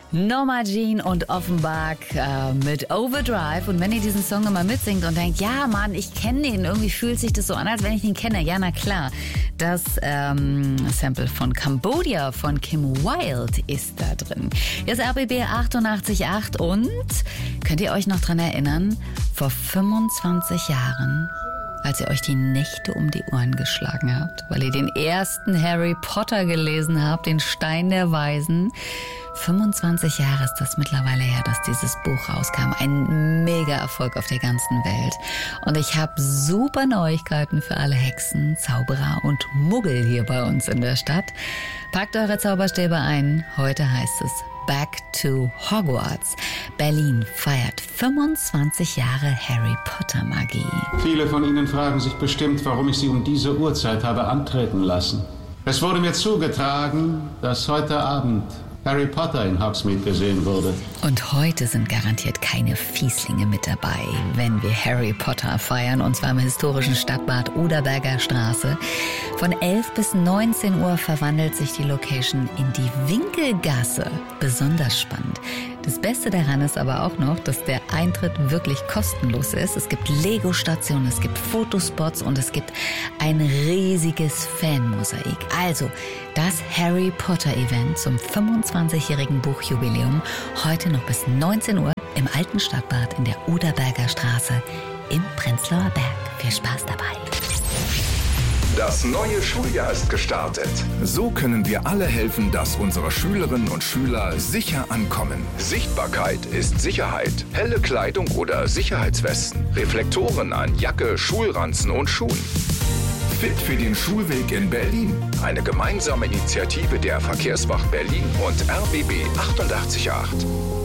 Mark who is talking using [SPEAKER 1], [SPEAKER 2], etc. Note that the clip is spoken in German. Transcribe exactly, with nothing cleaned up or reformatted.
[SPEAKER 1] Norma Jean und Offenbach äh, mit Overdrive. Und wenn ihr diesen Song immer mitsingt und denkt, ja Mann, ich kenne den, irgendwie fühlt sich das so an, als wenn ich den kenne. Ja, na klar, das ähm, Sample von Cambodia von Kim Wilde ist da drin. Hier ist R B B achtundachtzig Komma acht und könnt ihr euch noch dran erinnern, vor fünfundzwanzig Jahren, als ihr euch die Nächte um die Ohren geschlagen habt, weil ihr den ersten Harry Potter gelesen habt, den Stein der Weisen. fünfundzwanzig Jahre ist das mittlerweile her, dass dieses Buch rauskam. Ein Mega-Erfolg auf der ganzen Welt. Und ich habe super Neuigkeiten für alle Hexen, Zauberer und Muggel hier bei uns in der Stadt. Packt eure Zauberstäbe ein. Heute heißt es Back to Hogwarts. Berlin feiert fünfundzwanzig Jahre Harry Potter Magie.
[SPEAKER 2] Viele von Ihnen fragen sich bestimmt, warum ich Sie um diese Uhrzeit habe antreten lassen. Es wurde mir zugetragen, dass heute Abend Harry Potter in Hogsmeade gesehen wurde.
[SPEAKER 1] Und heute sind garantiert keine Fieslinge mit dabei, wenn wir Harry Potter feiern, und zwar im historischen Stadtbad Oderberger Straße. Von elf bis neunzehn Uhr verwandelt sich die Location in die Winkelgasse. Besonders spannend. Das Beste daran ist aber auch noch, dass der Eintritt wirklich kostenlos ist. Es gibt Lego-Stationen, es gibt Fotospots und es gibt ein riesiges Fanmosaik. Also das Harry Potter-Event zum fünfundzwanzigjährigen Buchjubiläum heute noch bis neunzehn Uhr im alten Stadtbad in der Oderberger Straße im Prenzlauer Berg. Viel Spaß dabei.
[SPEAKER 3] Das neue Schuljahr ist gestartet.
[SPEAKER 4] So können wir alle helfen, dass unsere Schülerinnen und Schüler sicher ankommen.
[SPEAKER 3] Sichtbarkeit ist Sicherheit. Helle Kleidung oder Sicherheitswesten. Reflektoren an Jacke, Schulranzen und Schuhen.
[SPEAKER 4] Fit für den Schulweg in Berlin.
[SPEAKER 3] Eine gemeinsame Initiative der Verkehrswacht Berlin und R B B achtundachtzig Komma acht.